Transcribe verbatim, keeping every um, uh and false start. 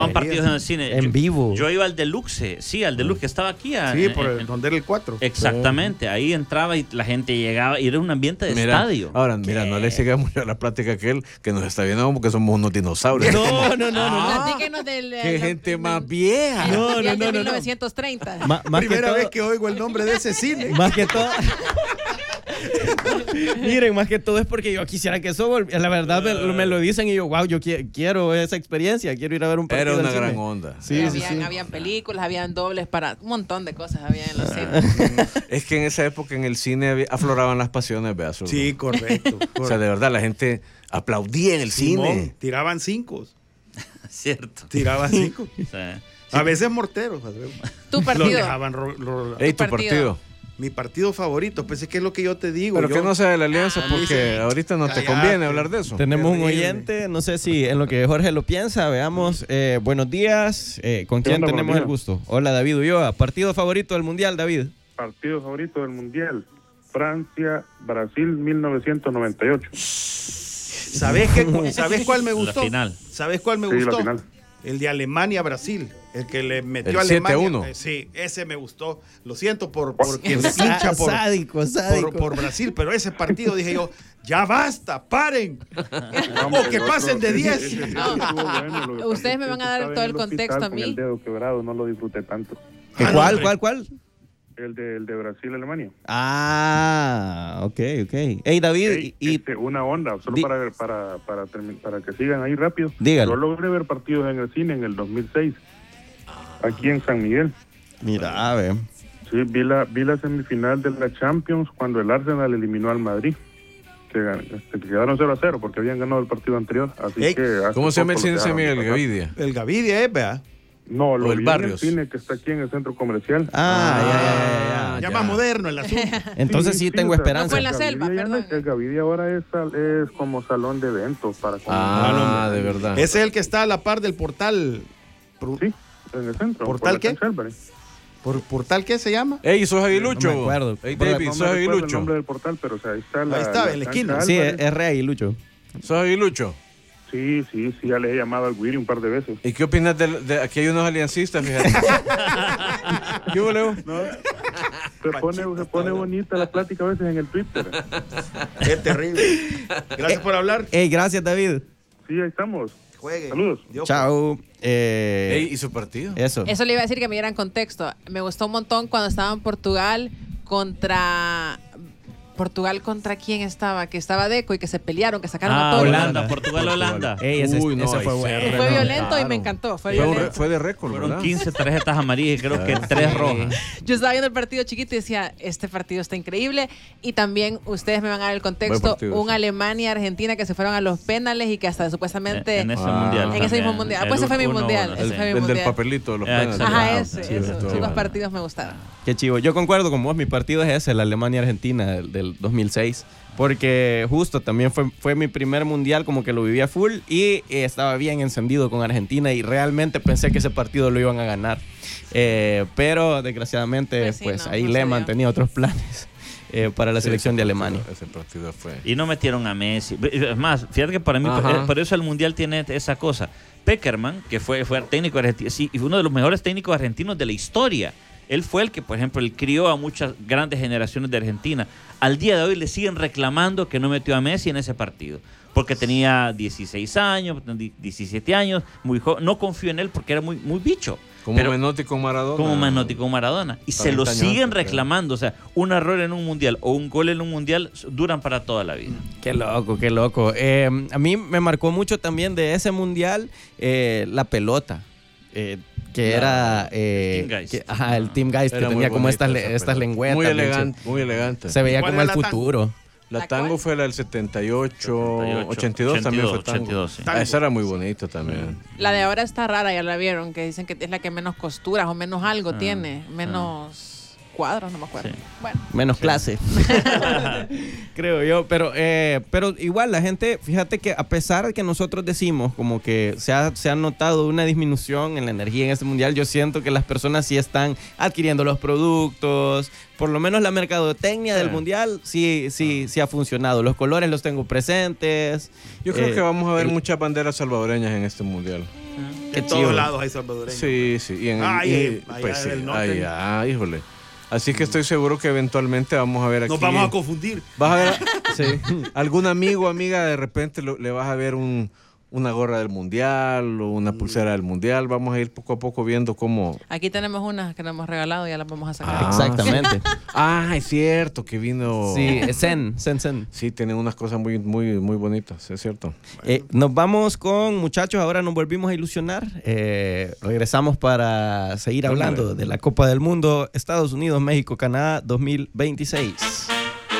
partidos en el cine. En yo, vivo. Yo iba al Deluxe, sí, al Deluxe que estaba aquí. A, Sí, en, por el, en, donde era el cuatro. Exactamente, ahí entraba y la gente llegaba y era un ambiente de mira, estadio. Ahora, mira, no le siga mucho a la plática aquel que nos está viendo porque somos unos dinosaurios. No, no, no, no. Platíquenos del... ¡Qué del- gente del- más vieja! del No, no, Mundial no, de no, no. mil novecientos treinta. Ma- más Primera que todo, vez que oigo el nombre de ese cine. Más que todo. Miren, más que todo es porque yo quisiera que eso volviera. La verdad me, me lo dicen y yo, wow, yo qui- quiero esa experiencia, quiero ir a ver un partido. Era una al cine. gran onda. Sí, Sí, sí, habían, sí. habían películas, habían dobles para un montón de cosas había en los cines. Es que en esa época en el cine había- afloraban las pasiones, vea. Zurdo. Sí, correcto. O sea, de verdad, la gente aplaudía en el Simón, cine. tiraban cinco. Cierto. Tiraban cinco. Sí. A veces morteros. Tu Los partido. dejaban ro- ro- Ey, tu partido. partido. Mi partido favorito, pues es que es lo que yo te digo. Pero yo- que no sea de la alianza Ah, a mí porque sí. ahorita no te Cállate. conviene hablar de eso. Tenemos un Terrible. oyente, no sé si en lo que Jorge lo piensa, veamos. Eh, buenos días, eh, ¿con quién onda? tenemos Buenos el días. gusto? Hola, David Ulloa. ¿Partido favorito del Mundial, David? Partido favorito del Mundial. Francia, Brasil, mil novecientos noventa y ocho. ¿Sabes, qué, ¿Sabes cuál me La gustó? final. ¿Sabes cuál me Sí, la gustó? final. El de Alemania-Brasil. El que le metió El a Alemania. siete uno. Eh, sí, ese me gustó. Lo siento por, por quien Sa- hincha por, sádico, sádico. por, por Brasil, pero ese partido dije yo, ya basta, paren. Hombre, o que el pasen otro- de diez. ese- ese No. estuvo bueno, lo que Ustedes pasa me es van que a dar estaba todo en el hospital contexto a con mí. El dedo quebrado, no lo disfruté tanto. Ah, no, ¿Cuál, hombre. cuál, cuál? El de, el de Brasil-Alemania. Ah, ok, ok. Hey, David, Ey, y, y- este, una onda, solo di- para, para, para, termi- para que sigan ahí rápido. Dígalo. Yo logré ver partidos en el cine en el dos mil seis, aquí en San Miguel. mira, a ver. Sí, vi la, vi la semifinal de la Champions cuando el Arsenal eliminó al Madrid. Que, gan- este, que quedaron cero a cero porque habían ganado el partido anterior. Así Ey, que hace ¿Cómo se llama el poco cine lo San dejaron Miguel de pasar. Gavidia? El Gavidia es, vea. No, lo O el vi en Barrios. el cine que está aquí en el centro comercial. Ah, ya, ya, ya, ya. Ya más moderno el asunto. Entonces sí, tengo o sea, esperanza. No fue en la el selva, Gavidia ya no- perdón. El Gavidia ahora es, sal- es como salón de eventos para... Ah, de verdad. Ese es el que está a la par del portal. Por- Sí, en el centro. ¿Portal por la qué? Cancelbery. por- ¿Portal qué se llama? Ey, sos aguilucho. No me acuerdo. Ey, Por- David, No sos me recuerdo el aguilucho. nombre del portal, pero o sea, ahí está la... Ahí está, la en la cancha esquina. Sí, Álvarez. es, es rey, Lucho. ¿Sos aguilucho? Sí, sí, sí, ya le he llamado al Guiri un par de veces. ¿Y qué opinas de, de- aquí hay unos aliancistas, fíjate? ¿Qué hubo, Leo? No, se pone, se pone bonita la plática a veces en el Twitter. Es terrible. Gracias por hablar. Hey, gracias, David. Sí, ahí estamos. Juegue. Saludos. Dios. Chao. Eh, Ey, ¿y su partido? Eso. Eso le iba a decir que me dieran contexto. Me gustó un montón cuando estaba en Portugal contra... Portugal contra quién estaba, que estaba Deco y que se pelearon, que sacaron a Ah, todos. Holanda, Portugal, Holanda. Ey, ese, Uy, no, ese fue ahí bueno. se Fue violento y Claro. me encantó. Fue Fue, violento. fue de récord, Fueron ¿verdad? quince tarjetas amarillas y creo que tres rojas. Yo estaba viendo el partido chiquito y decía, este partido está increíble. Y también ustedes me van a dar el Buen contexto, partido, un sí. Alemania-Argentina que se fueron a los penales y que hasta supuestamente... En ese Ah. mundial. En ese mismo también. mundial. El Pues ese fue mi uno, mundial, uno, ese sí. fue mi El del mundial. papelito de los Ah, penales. exacto. Ajá, Ah, ese, sí, eso. estuvo Esos dos bueno. partidos me gustaron. Qué chivo. Yo concuerdo con vos, mi partido es ese, la Alemania-Argentina del, del dos mil seis. Porque justo también fue, fue mi primer mundial, como que lo vivía full y eh, estaba bien encendido con Argentina y realmente pensé que ese partido lo iban a ganar. Eh, pero desgraciadamente, Pues sí, pues no, ahí no se Lehmann dio. tenía otros planes eh, para la Sí, selección de ese Alemania. partido- Ese partido fue... Y no metieron a Messi. Es más, fíjate que para mí, Ajá. por, por eso el Mundial tiene esa cosa. Peckerman, que fue, fue técnico argentino, sí, y fue uno de los mejores técnicos argentinos de la historia. Él fue el que, por ejemplo, él crió a muchas grandes generaciones de Argentina. Al día de hoy le siguen reclamando que no metió a Messi en ese partido. Porque tenía dieciséis años, diecisiete años, muy joven. No confío en él porque era muy, muy bicho. Como Pero- Menotti con Maradona. como Menotti con Maradona. Y se lo cuarenta años siguen antes, reclamando. O sea, un error en un mundial o un gol en un mundial duran para toda la vida. Qué loco, qué loco. Eh, a mí me marcó mucho también de ese mundial eh, la pelota. Eh, que La- era el eh, Teamgeist. que- ajá, el Teamgeist, que Era muy tenía como bonita estas, esa le- estas pelota. lengüetas. Muy bien elegante, muy elegante. chido. Se veía ¿Cuál como el era la tan- futuro. La ¿La tango cuál? fue la del setenta y ocho, setenta y ocho, ochenta y dos también fue tango. ochenta y dos, sí. Ah, esa era muy bonita también. La de ahora está rara, ya la vieron, que dicen que es la que menos costuras o menos algo Ah, tiene, menos cuadros, no me acuerdo. Sí. Bueno, Menos clase. Creo yo. Pero, eh, pero igual la gente, fíjate que a pesar de que nosotros decimos como que se ha, se ha notado una disminución en la energía en este mundial, yo siento que las personas sí están adquiriendo los productos. Por lo menos la mercadotecnia del Sí. mundial sí, sí, sí ha funcionado. Los colores los tengo presentes. Yo creo Eh, que vamos a ver el- muchas banderas salvadoreñas en este mundial. Ah. En todos lados hay salvadoreños. Sí, sí. Y en, Ay, y- eh, allá pues sí, del norte. allá, híjole. Así que estoy seguro que eventualmente vamos a ver aquí. Nos vamos a confundir. Vas a ver, sí, algún amigo o amiga de repente lo- le vas a ver un, una gorra del mundial o una pulsera del mundial. Vamos a ir poco a poco viendo cómo. Aquí tenemos unas que nos hemos regalado, ya las vamos a sacar. Ah, Exactamente. Ah, es cierto que vino. Sí, Zen, Zen, Zen. Sí, tienen unas cosas muy, muy, muy bonitas, es cierto. Eh, nos vamos con, muchachos, ahora nos volvimos a ilusionar. Eh, regresamos para seguir hablando de la Copa del Mundo, Estados Unidos, México, Canadá dos mil veintiséis.